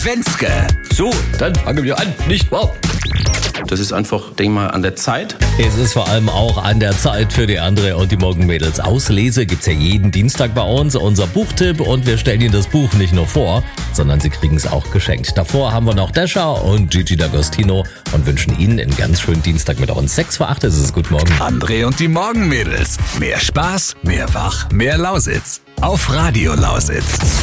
Schwänzke. So, dann fangen wir an, nicht wahr? Das ist einfach, denke ich mal, an der Zeit. Es ist vor allem auch an der Zeit für die André und die Morgenmädels. Auslese gibt's ja jeden Dienstag bei uns, unser Buchtipp, und wir stellen Ihnen das Buch nicht nur vor, sondern Sie kriegen es auch geschenkt. Davor haben wir noch Dasha und Gigi D'Agostino und wünschen Ihnen einen ganz schönen Dienstag mit uns. 6:08 ist es. Guten Morgen. André und die Morgenmädels. Mehr Spaß, mehr Wach, mehr Lausitz. Auf Radio Lausitz.